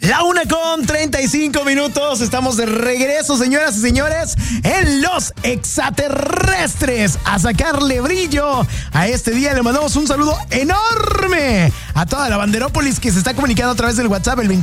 La 1:35. Estamos de regreso, señoras y señores, en Los Extraterrestres, a sacarle brillo a este día. Le mandamos un saludo enorme a toda la Banderópolis que se está comunicando a través del WhatsApp, el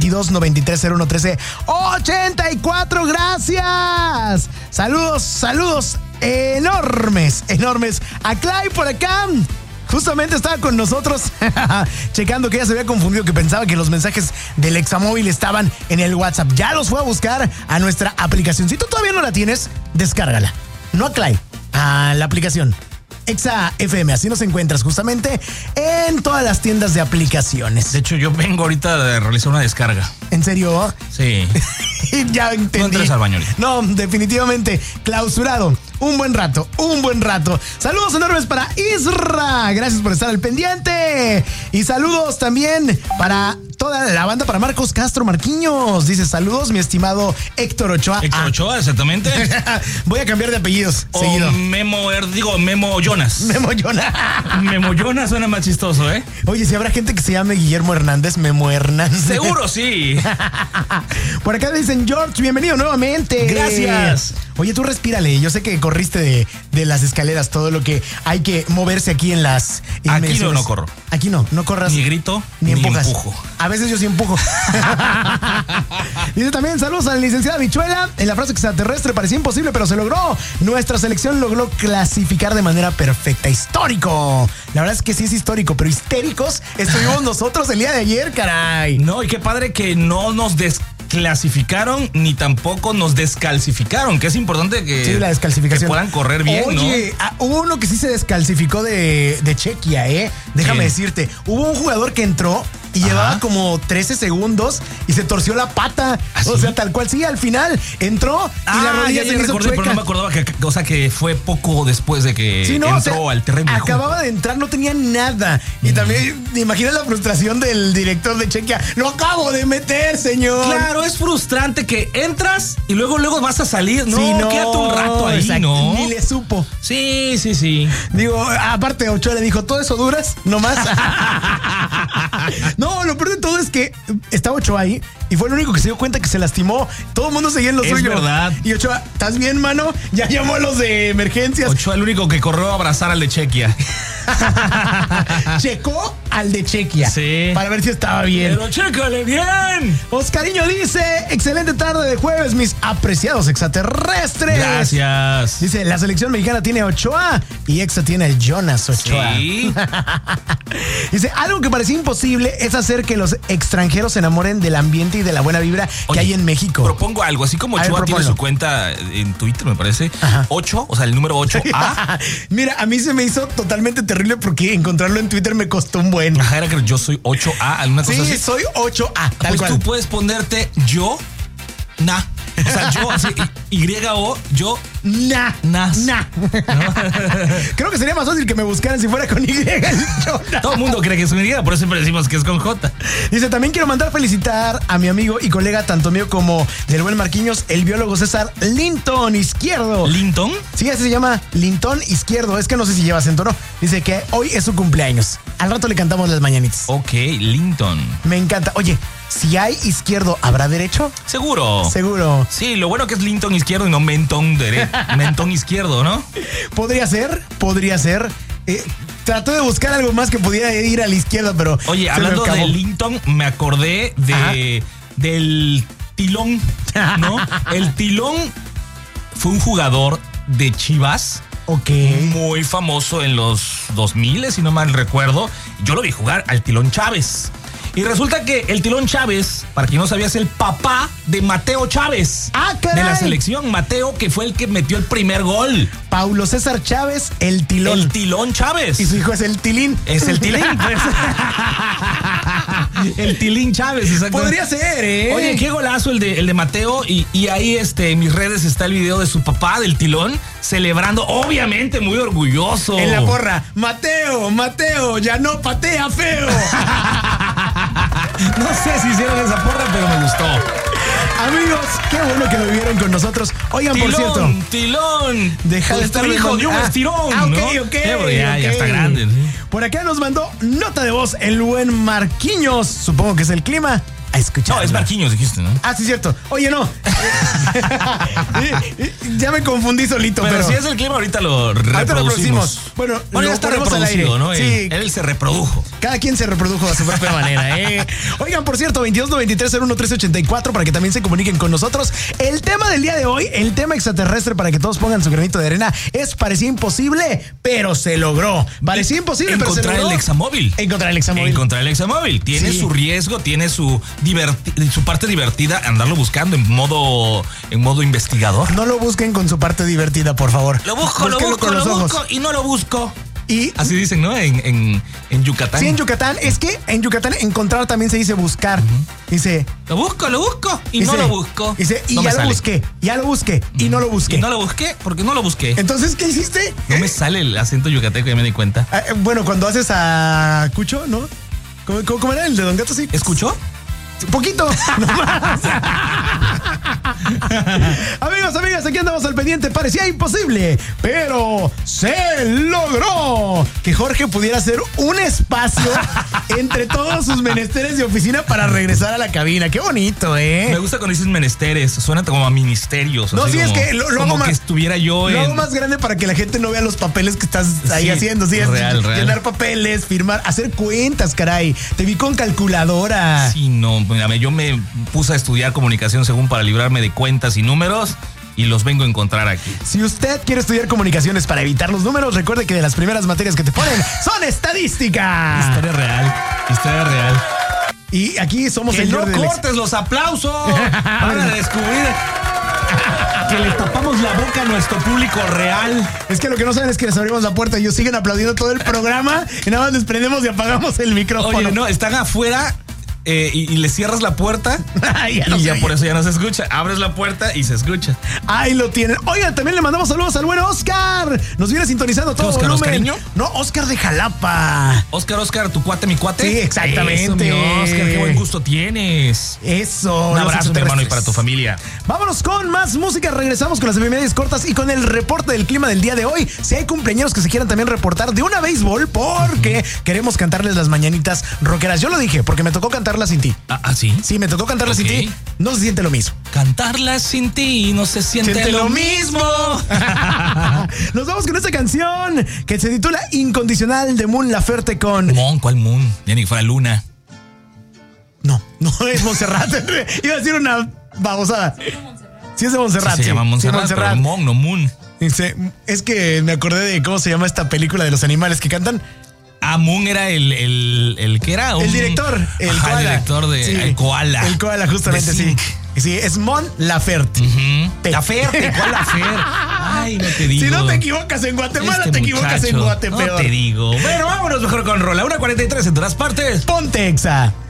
2293011384. Gracias. Saludos enormes a Clay por acá. Justamente estaba con nosotros checando que ella se había confundido, que pensaba que los mensajes del Examóvil estaban en el WhatsApp. Ya los fue a buscar a nuestra aplicación. Si tú todavía no la tienes, descárgala. No a Clay, a la aplicación Exa FM. Así nos encuentras justamente en todas las tiendas de aplicaciones. De hecho, yo vengo ahorita de realizar una descarga. ¿En serio? Sí. Ya entendí. No entres al baño. No, definitivamente clausurado. Un buen rato. Saludos enormes para Isra. Gracias por estar al pendiente. Y saludos también para toda la banda, para Marcos Castro Marquiños. Dice, saludos, mi estimado Héctor Ochoa. Héctor Ochoa, exactamente. Voy a cambiar de apellidos seguido. Memo Jonas. Memo Jonas suena más chistoso, ¿eh? Oye, si habrá gente que se llame Guillermo Hernández, Memo Hernández. Seguro sí. Por acá dicen, George, bienvenido nuevamente. Gracias. Oye, tú respírale. Yo sé que corriste de las escaleras, todo lo que hay que moverse aquí en las inmensiones. Aquí no corro. Aquí no corras. Ni grito, ni empujas. Empujo. A veces yo sí empujo. Dice también, saludos a la licenciada Bichuela. En la frase extraterrestre parecía imposible, pero se logró. Nuestra selección logró clasificar de manera perfecta. Histórico. La verdad es que sí es histórico, pero histéricos estuvimos nosotros el día de ayer, caray. No, y qué padre que no nos desclasificaron ni tampoco nos descalcificaron, que es importante que, sí, la descalcificación, que puedan correr bien. Oye, ¿no? Hubo uno que sí se descalcificó de Chequia, déjame decirte, hubo un jugador que entró y llevaba como 13 segundos y se torció la pata. ¿Ah, o sea, tal cual, sí, al final entró y la rodilla se le hizo chueca. Pero no me acordaba que fue poco después de que entró al terreno. Acababa de entrar, no tenía nada. Y también, imagina la frustración del director de Chequia. ¡Lo acabo de meter, señor! Claro, es frustrante que entras y luego vas a salir. No, sí, no, quédate un rato ahí, exacto, ¿no? Ni le supo. Sí. Digo, aparte Ochoa le dijo, ¿todo eso duras? ¿No más? No, lo peor de todo es que estaba Ochoa ahí y fue el único que se dio cuenta que se lastimó. Todo el mundo seguía en lo suyo. Es verdad. Y Ochoa, ¿estás bien, mano? Ya llamó a los de emergencias. Ochoa, el único que corrió a abrazar al de Chequia. Checó al de Chequia. Sí. Para ver si estaba bien. Pero chécale bien. Oscariño dice, excelente tarde de jueves, mis apreciados extraterrestres. Gracias. Dice, la selección mexicana tiene a Ochoa y Exa tiene a Jonas Ochoa. Sí. Dice, algo que parecía imposible es hacer que los extranjeros se enamoren del ambiente y de la buena vibra que hay en México. Propongo algo, así como Ochoa tiene su cuenta en Twitter, me parece. Ajá. 8, o sea, el número 8A. Mira, a mí se me hizo totalmente terrible porque encontrarlo en Twitter me costó un buen. Ajá, era que yo soy 8A, alguna cosa así. Sí, soy 8A. Pues tú puedes ponerte yo, na. O sea, yo así, Y-O, yo, nas. ¿No? Creo que sería más fácil que me buscaran si fuera con Y. Todo el mundo cree que es con Y, por eso siempre decimos que es con J. Dice, también quiero felicitar a mi amigo y colega, tanto mío como del buen Marquiños, el biólogo César Linton Izquierdo. ¿Linton? Sí, así se llama, Linton Izquierdo. Es que no sé si lleva acento o no. Dice que hoy es su cumpleaños. Al rato le cantamos las mañanitas. Ok, Linton. Me encanta. Oye, si hay izquierdo, ¿habrá derecho? Seguro. Sí, lo bueno que es Linton Izquierdo y no Mentón Izquierdo, ¿no? Podría ser. Traté de buscar algo más que pudiera ir a la izquierda, pero... Oye, hablando de Linton, me acordé del Tilón, ¿no? El Tilón fue un jugador de Chivas. Ok. Muy famoso en los 2000, si no mal recuerdo. Yo lo vi jugar al Tilón Chávez. Y resulta que el Tilón Chávez, para quien no sabía, es el papá de Mateo Chávez. ¡Ah, caray! De la selección. Mateo, que fue el que metió el primer gol. Paulo César Chávez, el Tilón. El Tilón Chávez. Y su hijo es el Tilín. Es el Tilín, pues. El Tilín Chávez, exacto. Podría ser, Oye, qué golazo el de Mateo. Y ahí en mis redes está el video de su papá, del Tilón, celebrando, obviamente muy orgulloso. En la porra, Mateo, ya no patea feo. No sé si hicieron esa porra, pero me gustó. Amigos, qué bueno que lo vivieron con nosotros. Oigan, Tilón, por cierto. Tilón. Deja de estar hijo de un estirón. Ok, ¿no? ok. Ya está grande. ¿Sí? Por acá nos mandó nota de voz el buen Marquiños. Supongo que es el clima. a escuchar. No, es Marquinhos, dijiste, ¿no? Ah, sí, cierto. Oye, no. Ya me confundí solito, pero si es el clima, ahorita lo ahorita lo reproducimos. Bueno, ya está ponemos al aire. reproducido, ¿no? Sí. Él se reprodujo. Cada quien se reprodujo a su propia manera, ¿eh? Oigan, por cierto, 2293011384 para que también se comuniquen con nosotros. El tema del día de hoy, el tema extraterrestre para que todos pongan su granito de arena, parecía imposible, pero se logró. Parecía imposible, pero se logró. Encontrar el examóvil. Encontrar el examóvil. Tiene su riesgo, tiene su parte divertida, andarlo buscando en modo investigador. No lo busquen con su parte divertida, por favor. Lo busco y no lo busco. Y así dicen, ¿no? En Yucatán. Sí, en Yucatán. Es que en Yucatán encontrar también se dice buscar. Dice, lo busco y no lo busco. Dice, y no ya lo busqué y no lo busqué. Y no lo busqué porque no lo busqué. Entonces, ¿qué hiciste? No me sale el acento yucateco, ya me di cuenta. Bueno, cuando haces a Cucho, ¿no? ¿Cómo era el de Don Gato? Sí. ¿Escuchó? Poquito, nomás. Amigos, amigas, aquí andamos al pendiente. Parecía imposible, pero se logró que Jorge pudiera hacer un espacio entre todos sus menesteres de oficina para regresar a la cabina. Qué bonito, ¿eh? Me gusta cuando dices menesteres, suena como a ministerios. No, sí, como, es que lo como hago más, que estuviera yo lo hago más grande para que la gente no vea los papeles que estás ahí haciendo. Sí, real. Llenar papeles, firmar, hacer cuentas, caray. Te vi con calculadora. Sí, no. Yo me puse a estudiar comunicación según para librarme de cuentas y números y los vengo a encontrar aquí. Si usted quiere estudiar comunicaciones para evitar los números, recuerde que de las primeras materias que te ponen son estadística. Historia real. Y aquí somos que el no cortes los aplausos. Van a descubrir que le tapamos la boca a nuestro público real. Es que lo que no saben es que les abrimos la puerta y ellos siguen aplaudiendo todo el programa y nada más les prendemos y apagamos el micrófono. Oye, no, están afuera. Y le cierras la puerta ya por eso ya no se escucha. Abres la puerta y se escucha. Ahí lo tienen. Oigan, también le mandamos saludos al buen Oscar. Nos viene sintonizando todo. ¿Oscariño? No, Oscar de Jalapa. Oscar, tu cuate, mi cuate. Sí, exactamente. Eso, mi Oscar, qué buen gusto tienes. Eso. Un abrazo, mi hermano, y para tu familia. Vámonos con más música. Regresamos con las efemérides cortas y con el reporte del clima del día de hoy. Si hay cumpleaños que se quieran también reportar de una béisbol, porque queremos cantarles las mañanitas rockeras. Yo lo dije, porque me tocó cantarlas sin ti. ¿Ah, sí? Sí, me tocó cantarlas sin ti. No se siente lo mismo. Cantarlas sin ti no se siente lo mismo. Nos vamos con esta canción que se titula Incondicional de Mon Laferte con... ¿Cuál Moon? Ya ni que fuera Luna. No es Montserrat. Iba a decir una babosada. Sí es de Montserrat. Sí, se llama Montserrat, sí, pero Mon, no Moon. Dice, es que me acordé de cómo se llama esta película de los animales que cantan. Moon era el que era el director, el koala. El director de el koala. El koala, justamente, sí. Sí, es Mon Laferte. Laferte, ¿cuál Laferte? Ay, no te digo. Si no te equivocas en Guatemala, te equivocas en Guatemala. No te digo. Bueno, vámonos mejor con rola. 1:43 en todas partes. Ponte Exa.